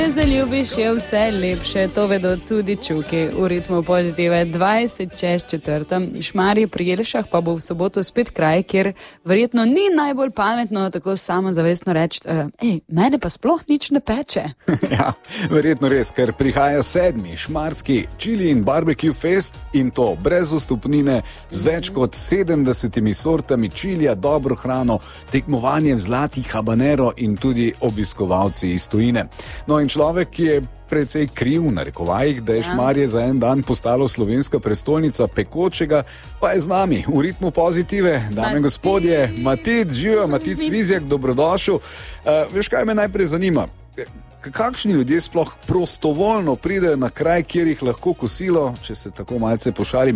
Zaljubiš je vse lepše, to vedo tudi čuki. V ritmu Pozitive 20:04. Šmarje pri Jelšah pa bo v soboto spet kraj, kjer verjetno ni najbolj pametno tako samozavestno reči, mene pa sploh nič ne peče. Ja, verjetno res, ker prihaja 7. šmarski Chili in Barbecue Fest in to brez vstopnine, z več kot 70 sortami čilija, dobro hrano, tekmovanjem zlatih habanero in tudi obiskovalci iz tujine. No in človek, ki je precej kriv na rekovajih, da je Šmarje za en dan postalo slovenska prestolnica pekočega, pa je z nami v ritmu Pozitive. Dame in gospodje, Matic, živijo, Matic Vizjak, dobrodošel. Veš, kaj me najprej zanima? Kakšni ljudje sploh prostovoljno pridejo na kraj, kjer jih lahko kosilo, če se tako malce pošalim,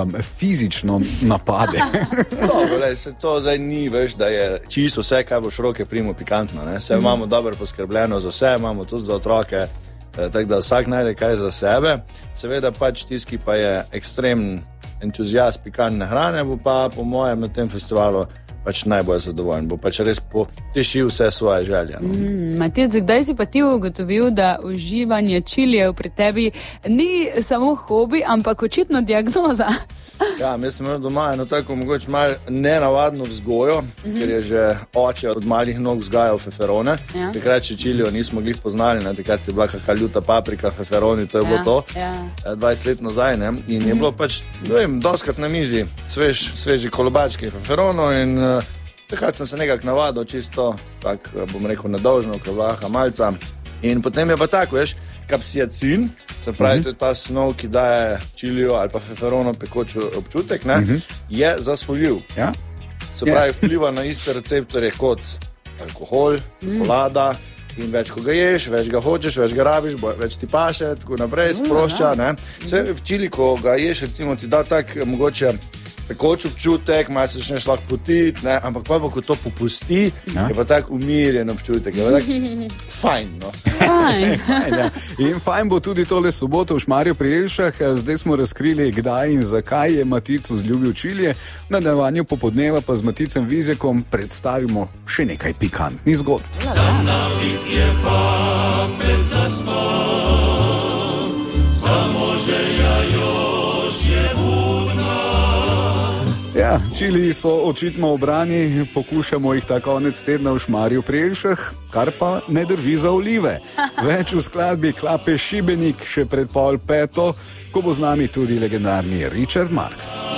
fizično napade? Dobro, se to zdaj ni, veš, da je čisto vse, kaj boš roke primo pikantno. Vse imamo dobro poskrbljeno za vse, imamo tudi za otroke, tako da vsak najde kaj za sebe. Seveda pač tisti, pa je ekstremen entuzijast pikantne hrane, bo pa po mojem na tem festivalu pač najbolj zadovoljen, bo pač res potešil vse svoje želje. Matic, kdaj si pa ti ugotovil, da uživanje čilijev pri tebi ni samo hobi, ampak očitno diagnoza? Ja, mi smo imeli doma eno tako mogoče malo nenavadno vzgojo, ker je že oče od malih nog vzgajal feferone. Ja. Takrat še čilijo nismo glih poznali, takrat je bila kakšna ljuta paprika, feferoni, to je bilo to. 20 let nazaj, ne? In je bilo pač, doskrat na mizi sveži kolobački feferonov in takrat sem se nekako navadil, čisto tak, bom rekel, nedolžno, kavaha, malca. In potem je pa tako, veš, kapsiacin, se pravi, to je ta snov, ki daje čilijo ali pa feferono pekoč občutek, je zasvoljiv. Ja? Se pravi, vpliva na iste receptorje kot alkohol, čokolada in več, ko ga ješ, več ga hočeš, več ga rabiš, več ti paše, tako naprej, sprošča, ne. Vse v čili, ko ga ješ, recimo ti da tak mogoče pekoč občutek, malo se začneš lahko potiti, ne, ampak pa ko to popusti, je pa tak umirjen občutek, je pa tak fajn, no. Fajn, ja. In fajn bo tudi tole soboto v Šmarju pri Jelšah. Zdaj smo razkrili, kdaj in zakaj je Matic vzljubil čilije. V nadaljevanju popodneva pa z Maticem Vizjakom predstavimo še nekaj pikantnih zgodb. Sam navik je pape zasno, samo želja još je budna. Ja, čiliji so očitno obrani, pokušamo jih ta konec tedna v Šmarju pri Jelšah, kar pa ne drži za olive. Več v skladbi Klape Šibenik še pred 4:30, ko bo z nami tudi legendarni Richard Marx.